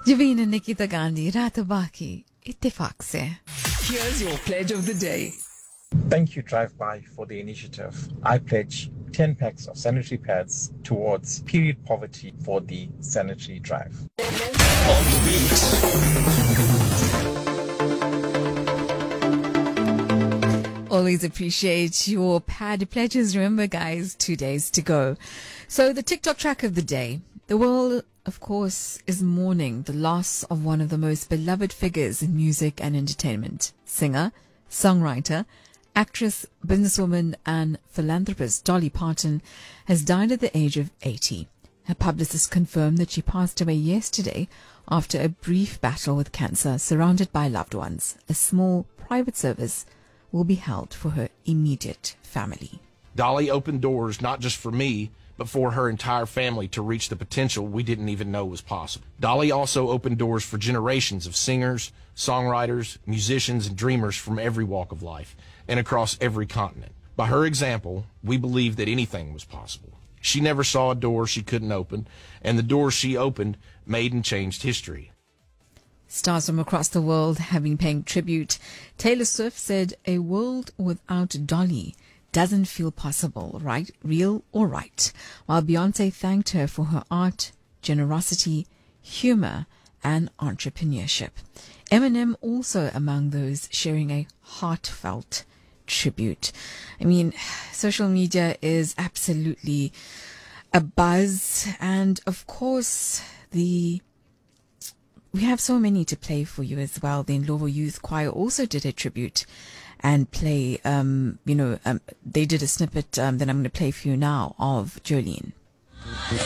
Javina Nikita Gandhi, Raat Baki, Ittifaq se. Here's your pledge of the day. Thank you, Drive By, for the initiative. I pledge 10 packs of sanitary pads towards period poverty for the sanitary drive. Always appreciate your pad pledges. Remember, guys, 2 days to go. So the TikTok track of the day. The world, of course, is mourning the loss of one of the most beloved figures in music and entertainment. Singer, songwriter, actress, businesswoman and philanthropist Dolly Parton has died at the age of 80. Her publicist confirmed that she passed away yesterday after a brief battle with cancer, surrounded by loved ones. A small private service will be held for her immediate family. Dolly opened doors not just for me, but for her entire family to reach the potential we didn't even know was possible. Dolly also opened doors for generations of singers, songwriters, musicians, and dreamers from every walk of life and across every continent. By her example, we believed that anything was possible. She never saw a door she couldn't open, and the doors she opened made and changed history. Stars from across the world have been paying tribute. Taylor Swift said, "A world without Dolly doesn't feel possible, right? Real or right?" While Beyonce thanked her for her art, generosity, humor, and entrepreneurship. Eminem also among those sharing a heartfelt tribute. I mean, social media is absolutely a buzz, and of course, we have so many to play for you as well. The Ndlovu Youth Choir also did a tribute and play, they did a snippet that I'm going to play for you now of Jolene.